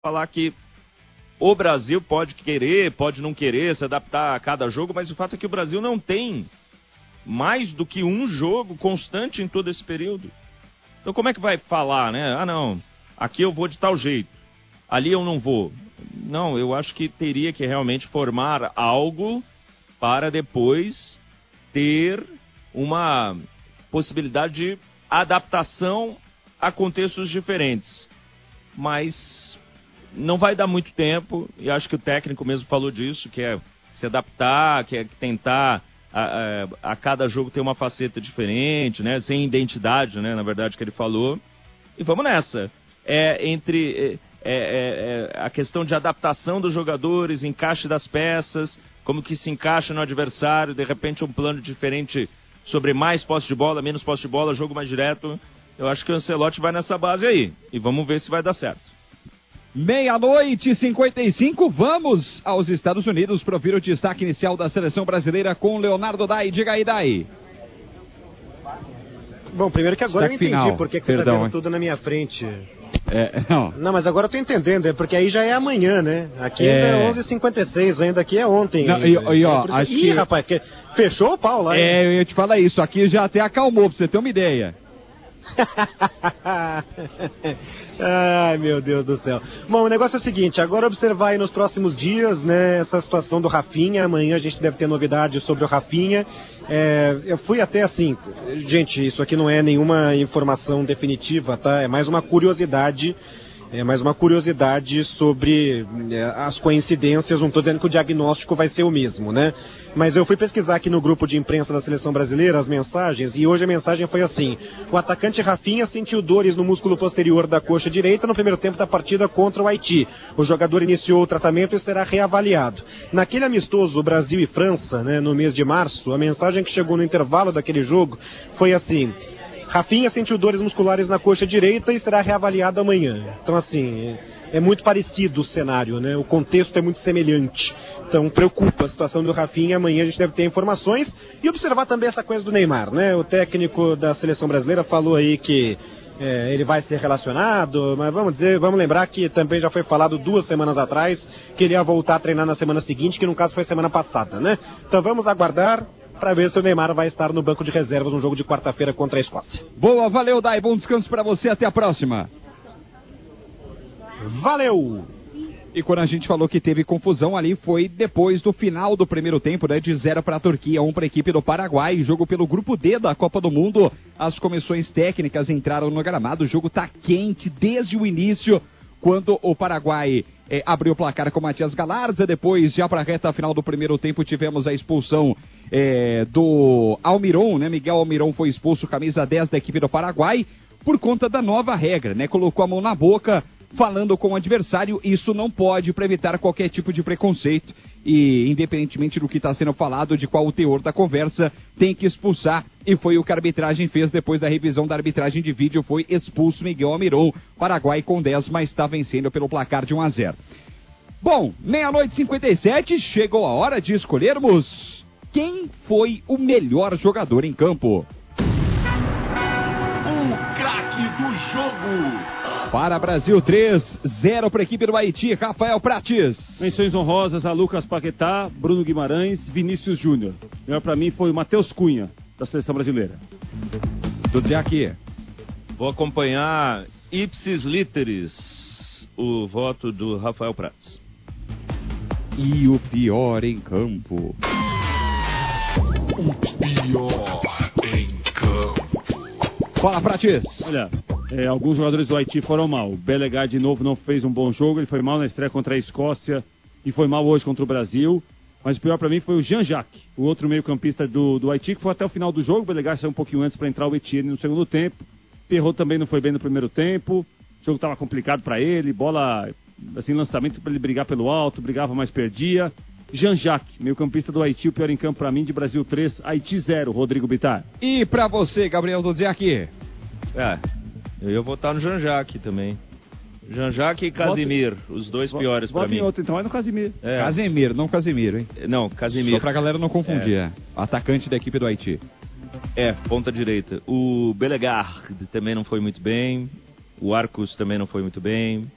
falar que o Brasil pode querer, pode não querer se adaptar a cada jogo, mas o fato é que o Brasil não tem mais do que um jogo constante em todo esse período. Então como é que vai falar, né? Ah, não, aqui eu vou de tal jeito, ali eu não vou. Não, eu acho que teria que realmente formar algo para depois ter uma possibilidade de adaptação a contextos diferentes. Mas não vai dar muito tempo, e acho que o técnico mesmo falou disso, que é se adaptar, que é tentar a cada jogo ter uma faceta diferente, né? Sem identidade, né? Na verdade, que ele falou. E vamos nessa. A questão de adaptação dos jogadores, encaixe das peças, como que se encaixa no adversário, de repente um plano diferente sobre mais posse de bola, menos posse de bola, jogo mais direto. Eu acho que o Ancelotti vai nessa base aí. E vamos ver se vai dar certo. 00:55, vamos aos Estados Unidos para ouvir o destaque inicial da seleção brasileira com Leonardo Dai. Diga aí, Dai. Bom, primeiro que agora destaque eu entendi final. Por que você está vendo tudo na minha frente. Não, mas agora eu tô entendendo, porque aí já é amanhã, né? Aqui ainda é 11h56, ainda aqui é ontem. Não, acho que... rapaz, fechou o pau lá. Eu ia te falar isso, aqui já até acalmou, pra você ter uma ideia. Ai, meu Deus do céu. Bom, o negócio é o seguinte, agora observar aí nos próximos dias, né, essa situação do Rafinha. Amanhã a gente deve ter novidades sobre o Rafinha. Eu fui até assim, gente, isso aqui não é nenhuma informação definitiva, tá? É mais uma curiosidade. Sobre as coincidências. Não estou dizendo que o diagnóstico vai ser o mesmo, né? Mas eu fui pesquisar aqui no grupo de imprensa da seleção brasileira as mensagens, e hoje a mensagem foi assim: o atacante Rafinha sentiu dores no músculo posterior da coxa direita no primeiro tempo da partida contra o Haiti. O jogador iniciou o tratamento e será reavaliado. Naquele amistoso Brasil e França, né, no mês de março, a mensagem que chegou no intervalo daquele jogo foi assim: Rafinha sentiu dores musculares na coxa direita e será reavaliado amanhã. Então, assim, é muito parecido o cenário, né? O contexto é muito semelhante. Então, preocupa a situação do Rafinha. Amanhã a gente deve ter informações e observar também essa coisa do Neymar, né? O técnico da seleção brasileira falou aí que ele vai ser relacionado, mas vamos lembrar que também já foi falado 2 semanas atrás que ele ia voltar a treinar na semana seguinte, que no caso foi semana passada, né? Então vamos aguardar para ver se o Neymar vai estar no banco de reservas no jogo de quarta-feira contra a Escócia. Boa, valeu, Dai, bom descanso para você, até a próxima. Valeu! E quando a gente falou que teve confusão ali, foi depois do final do primeiro tempo, né, de 0 para a Turquia, 1 para a equipe do Paraguai, jogo pelo grupo D da Copa do Mundo. As comissões técnicas entraram no gramado, o jogo tá quente desde o início, quando o Paraguai abriu o placar com Matias Galarza. Depois, já para a reta final do primeiro tempo, tivemos a expulsão do Almiron, né? Miguel Almiron foi expulso, camisa 10 da equipe do Paraguai, por conta da nova regra, né? Colocou a mão na boca, falando com o adversário. Isso não pode, para evitar qualquer tipo de preconceito. E, independentemente do que está sendo falado, de qual o teor da conversa, tem que expulsar. E foi o que a arbitragem fez. Depois da revisão da arbitragem de vídeo, foi expulso Miguel Almiron. Paraguai com 10, mas está vencendo pelo placar de 1-0. Bom, 00:57, chegou a hora de escolhermos quem foi o melhor jogador em campo. O craque do jogo. Para Brasil 3, 0 para a equipe do Haiti, Rafael Prates. Menções honrosas a Lucas Paquetá, Bruno Guimarães, Vinícius Júnior. Melhor para mim foi o Matheus Cunha, da seleção brasileira. Vou dizer aqui. Vou acompanhar ipsis literis o voto do Rafael Prates. E o pior em campo. O pior em campo. Fala, Prates. Olha, alguns jogadores do Haiti foram mal. O Belegar, de novo, não fez um bom jogo. Ele foi mal na estreia contra a Escócia e foi mal hoje contra o Brasil. Mas o pior para mim foi o Jean-Jacques, o outro meio-campista do Haiti, que foi até o final do jogo. O Belegar saiu um pouquinho antes para entrar o Etienne no segundo tempo. Perrault também não foi bem no primeiro tempo. O jogo estava complicado para ele. Bola, assim, lançamento para ele brigar pelo alto. Brigava, mas perdia. Jean-Jacques, meio-campista do Haiti, o pior em campo para mim, de Brasil 3, Haiti 0, Rodrigo Bittar. E para você, Gabriel Duziak? Eu ia votar no Jean-Jacques também. Jean-Jacques e Casimir, os dois piores para mim. Vota em outro, então é no Casimir. Casemiro, não Casimiro, hein? Não, Casimir. Só pra galera não confundir, atacante da equipe do Haiti. Ponta direita. O Belegar também não foi muito bem. O Arcos também não foi muito bem.